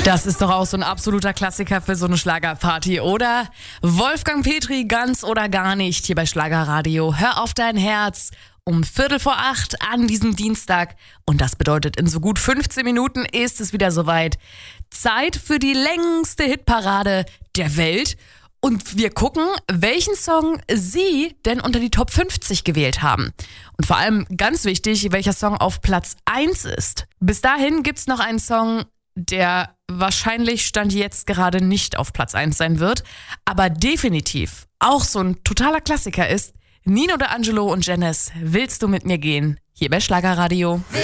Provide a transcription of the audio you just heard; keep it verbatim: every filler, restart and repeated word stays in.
Das ist doch auch so ein absoluter Klassiker für so eine Schlagerparty, oder? Wolfgang Petri, ganz oder gar nicht, hier bei Schlagerradio. Hör auf dein Herz um Viertel vor acht an diesem Dienstag. Und das bedeutet, in so gut fünfzehn Minuten ist es wieder soweit. Zeit für die längste Hitparade der Welt. Und wir gucken, welchen Song Sie denn unter die Top fünfzig gewählt haben. Und vor allem ganz wichtig, welcher Song auf Platz eins ist. Bis dahin gibt's noch einen Song, der wahrscheinlich Stand jetzt gerade nicht auf Platz eins sein wird, aber definitiv auch so ein totaler Klassiker ist. Nino D'Angelo und Janice, Willst du mit mir gehen? Hier bei Schlagerradio.